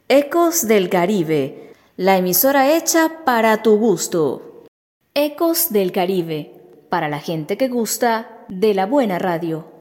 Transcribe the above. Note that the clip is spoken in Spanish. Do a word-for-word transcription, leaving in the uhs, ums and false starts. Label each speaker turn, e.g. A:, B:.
A: Ecos del Caribe, la emisora hecha para tu gusto. Ecos del Caribe, para la gente que gusta de la buena radio.